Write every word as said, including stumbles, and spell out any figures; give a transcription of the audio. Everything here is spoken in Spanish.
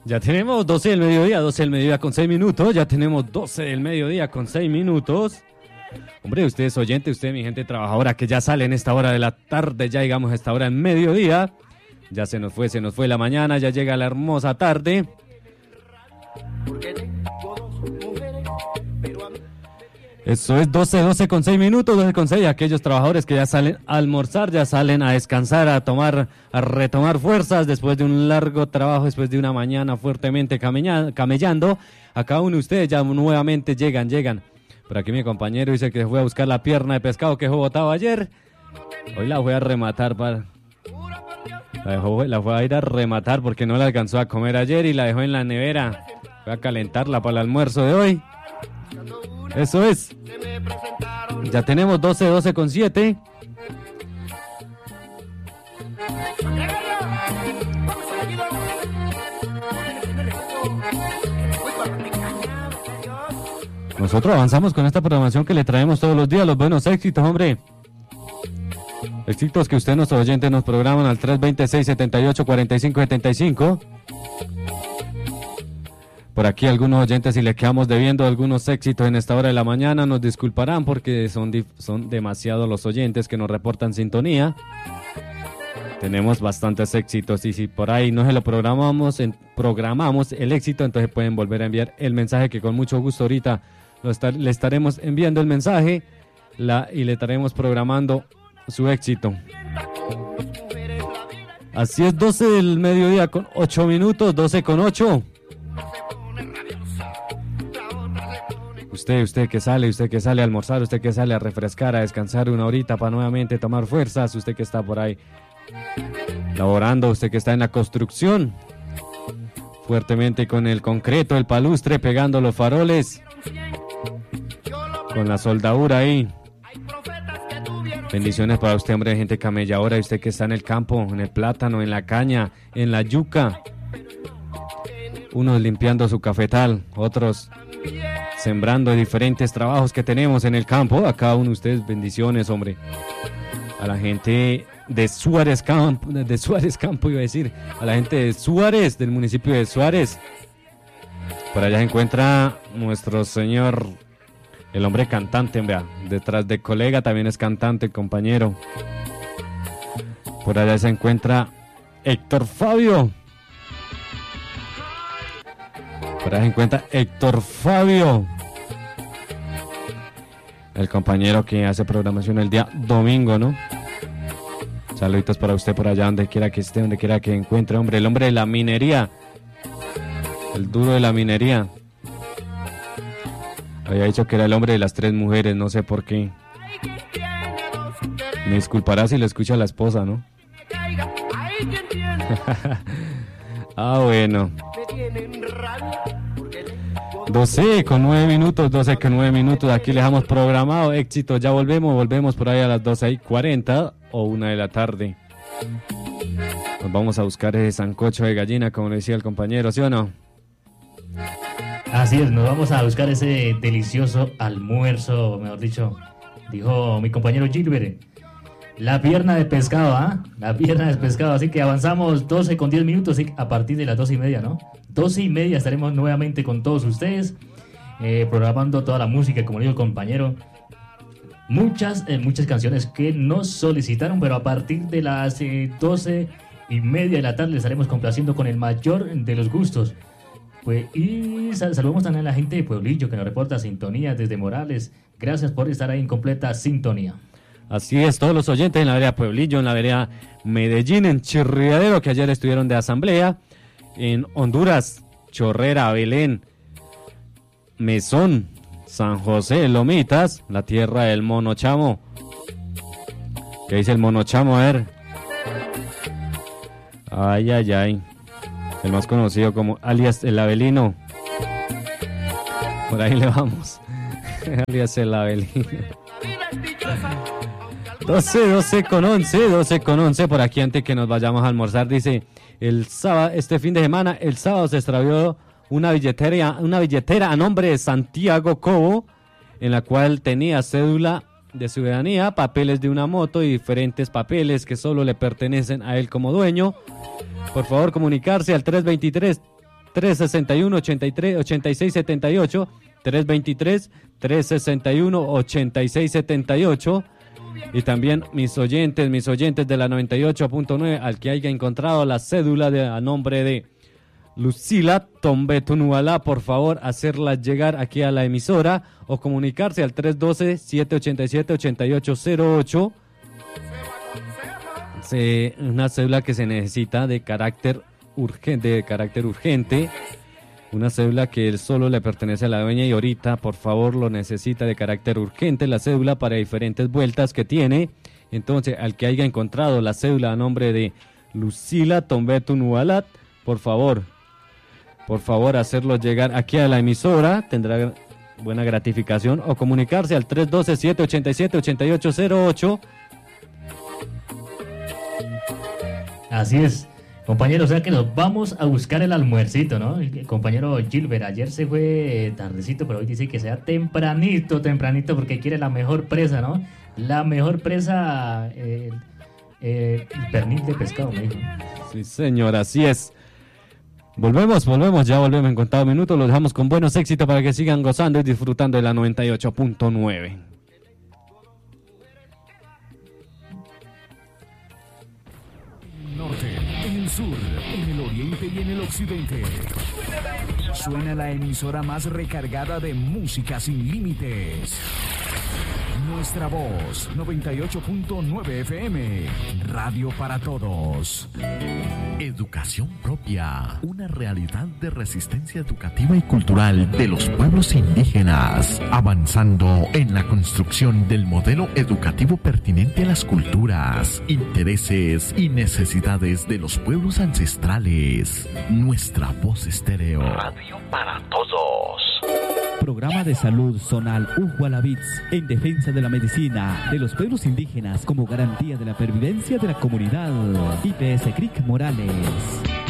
Ya tenemos doce del mediodía, doce del mediodía con seis minutos. Ya tenemos doce del mediodía con seis minutos. Hombre, usted es oyente, usted, mi gente trabajadora, que ya sale en esta hora de la tarde, ya llegamos a esta hora en mediodía. Ya se nos fue, se nos fue la mañana, ya llega la hermosa tarde. Eso es doce, doce con seis minutos, doce con seis. Aquellos trabajadores que ya salen a almorzar, ya salen a descansar, a tomar, a retomar fuerzas después de un largo trabajo, después de una mañana fuertemente camella, camellando. A cada uno de ustedes ya nuevamente llegan, llegan. Por aquí mi compañero dice que fue a buscar la pierna de pescado que dejó botado ayer. Hoy la voy a rematar para... La, dejó, la fue a ir a rematar porque no la alcanzó a comer ayer y la dejó en la nevera. Voy a calentarla para el almuerzo de hoy. Eso es. Ya tenemos doce, doce con siete. Nosotros avanzamos con esta programación que le traemos todos los días, los buenos éxitos, hombre. Éxitos que usted, nuestros oyentes, nos programan al tres dos seis, siete ocho, cuatro cinco siete cinco. Por aquí algunos oyentes, si le quedamos debiendo algunos éxitos en esta hora de la mañana, nos disculparán porque son, son demasiados los oyentes que nos reportan sintonía. Tenemos bastantes éxitos y si por ahí no se lo programamos, en, programamos el éxito, entonces pueden volver a enviar el mensaje que con mucho gusto ahorita lo estar, le estaremos enviando el mensaje la, y le estaremos programando su éxito. Así es, doce del mediodía con ocho minutos, doce con ocho. Usted, usted que sale, usted que sale a almorzar, usted que sale a refrescar, a descansar una horita para nuevamente tomar fuerzas, usted que está por ahí laborando, usted que está en la construcción, fuertemente con el concreto, el palustre, pegando los faroles, con la soldadura ahí. Bendiciones para usted, hombre, gente camelladora, usted que está en el campo, en el plátano, en la caña, en la yuca. Unos limpiando su cafetal, otros sembrando diferentes trabajos que tenemos en el campo. A cada uno de ustedes, bendiciones, hombre. A la gente de Suárez Campo, de Suárez Campo iba a decir, a la gente de Suárez, del municipio de Suárez. Por allá se encuentra nuestro señor, el hombre cantante, vea, detrás de colega también es cantante, compañero. Por allá se encuentra Héctor Fabio. Por allá se encuentra Héctor Fabio, el compañero que hace programación el día domingo, ¿no? Saluditos para usted por allá, donde quiera que esté, donde quiera que encuentre, hombre. El hombre de la minería, el duro de la minería. Había dicho que era el hombre de las tres mujeres, no sé por qué. Me disculpará si lo escucha la esposa, ¿no? Ah, bueno. doce con nueve minutos, doce con nueve minutos. Aquí le dejamos programado éxito. Ya volvemos, volvemos por ahí a las doce y cuarenta o una de la tarde. Nos vamos a buscar ese sancocho de gallina, como decía el compañero, ¿sí o no? Así es, nos vamos a buscar ese delicioso almuerzo, mejor dicho, dijo mi compañero Gilbert. La pierna de pescado, ¿ah? ¿eh? La pierna de pescado, así que avanzamos doce con diez minutos, ¿sí? A partir de las doce y media, ¿no? doce y media estaremos nuevamente con todos ustedes, eh, programando toda la música, como dijo el compañero. Muchas, eh, muchas canciones que nos solicitaron, pero a partir de las eh, doce y media de la tarde les estaremos complaciendo con el mayor de los gustos. Pues, y sal saludamos también a la gente de Pueblillo que nos reporta sintonía desde Morales. Gracias por estar ahí en completa sintonía. Así es, todos los oyentes en la vereda Pueblillo, en la vereda Medellín, en Chirriadero, que ayer estuvieron de asamblea, en Honduras, Chorrera, Belén, Mesón, San José, Lomitas, la tierra del Mono Chamo. ¿Qué dice el Mono Chamo? A ver. Ay, ay, ay. El más conocido como alias el Avelino. Por ahí le vamos. Alias el Avelino. doce, doce con once, doce con once. Por aquí antes que nos vayamos a almorzar, dice, el sábado, este fin de semana, el sábado se extravió una billetera, una billetera a nombre de Santiago Cobo, en la cual tenía cédula de ciudadanía, papeles de una moto y diferentes papeles que solo le pertenecen a él como dueño. Por favor, comunicarse al tres dos tres, tres sesenta y uno, ochenta y tres, ochenta y seis setenta y ocho, tres veintitrés, tres sesenta y uno, ochenta y seis setenta y ocho. Y también mis oyentes, mis oyentes de la noventa y ocho punto nueve, al que haya encontrado la cédula de, a nombre de Lucila Tombetunualá, por favor, hacerla llegar aquí a la emisora o comunicarse al tres uno dos, siete ocho siete, ocho ocho cero ocho. Se, una cédula que se necesita de carácter urgente, de carácter urgente. Una cédula que solo le pertenece a la dueña y ahorita, por favor, lo necesita de carácter urgente, la cédula para diferentes vueltas que tiene. Entonces, al que haya encontrado la cédula a nombre de Lucila Tombetunualat, por favor, por favor, hacerlo llegar aquí a la emisora, tendrá buena gratificación, o comunicarse al tres uno dos, siete ocho siete, ocho ocho cero ocho. Así es. Compañero, o sea que nos vamos a buscar el almuercito, ¿no? El compañero Gilbert ayer se fue tardecito, pero hoy dice que sea tempranito, tempranito, porque quiere la mejor presa, ¿no? La mejor presa, eh, eh, el pernil de pescado, me dijo. Sí, señor, así es. Volvemos, volvemos, ya volvemos en contados minutos, los dejamos con buenos éxitos para que sigan gozando y disfrutando de la noventa y ocho punto nueve. Norte, en el sur, en el oriente y en el occidente. Suena la emisora más recargada de música sin límites. Nuestra voz, noventa y ocho punto nueve F M, radio para todos. Educación propia, una realidad de resistencia educativa y cultural de los pueblos indígenas, avanzando en la construcción del modelo educativo pertinente a las culturas, intereses y necesidades de los pueblos ancestrales. Nuestra voz estéreo, radio para todos. Programa de salud zonal Uhualabits en defensa de la medicina de los pueblos indígenas como garantía de la pervivencia de la comunidad. I P S Cric Morales.